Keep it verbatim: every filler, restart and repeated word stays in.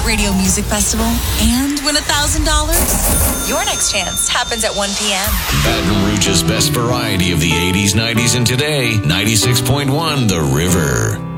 Radio Music Festival and win one thousand dollars? Your next chance happens at one p.m. Baton Rouge's best variety of the eighties, nineties, and today. ninety-six point one The River.